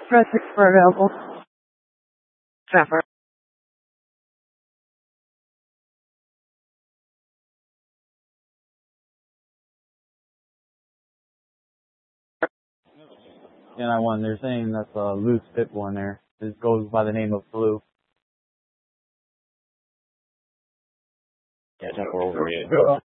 Press 6 for available. Trapper. And I won. They're saying that's a loose pit one there. This goes by the name of Blue. Yeah, it's not over yet.